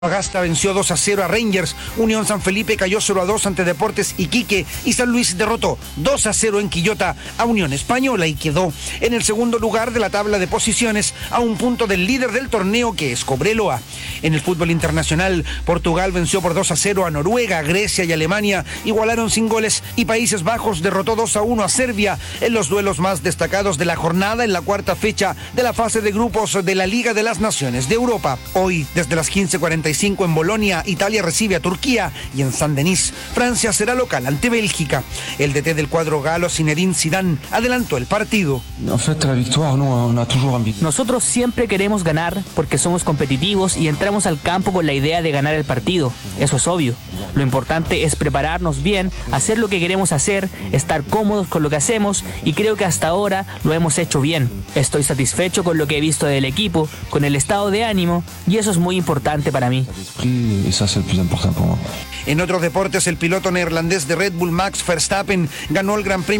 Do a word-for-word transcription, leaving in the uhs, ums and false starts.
Agasta venció dos a cero a Rangers, Unión San Felipe cayó cero a dos ante Deportes Iquique y San Luis derrotó dos a cero en Quillota a Unión Española y quedó en el segundo lugar de la tabla de posiciones a un punto del líder del torneo que es Cobreloa. En el fútbol internacional, Portugal venció por dos a cero a Noruega, Grecia y Alemania igualaron sin goles y Países Bajos derrotó dos a uno a Serbia en los duelos más destacados de la jornada en la cuarta fecha de la fase de grupos de la Liga de las Naciones de Europa. Hoy, desde las quince cuarenta y cinco en Bolonia, Italia recibe a Turquía y en Saint-Denis, Francia será local ante Bélgica. El D T del cuadro galo, Zinedine Zidane, adelantó el partido. Nosotros siempre queremos ganar porque somos competitivos y entramos al campo con la idea de ganar el partido. Eso es obvio. Lo importante es prepararnos bien, hacer lo que queremos hacer, estar cómodos con lo que hacemos y creo que hasta ahora lo hemos hecho bien. Estoy satisfecho con lo que he visto del equipo, con el estado de ánimo y eso es muy importante para mí. En otros deportes, el piloto neerlandés de Red Bull Max Verstappen ganó el Gran Premio